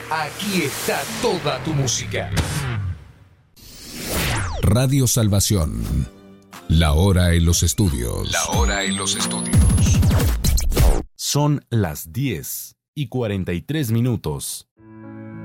Aquí está toda tu música. Radio Salvación. La hora en los estudios. La hora en los estudios. Son las 10:43.